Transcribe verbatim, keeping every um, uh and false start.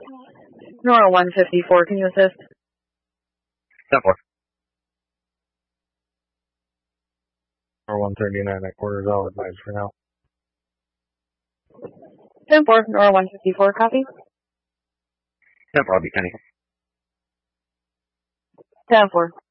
Nora one fifty-four, can you assist? ten four. Nora one thirty-nine at quarters, I'll advise for now. ten four, Nora one fifty-four, copy. ten four, I'll be Kenny. ten four.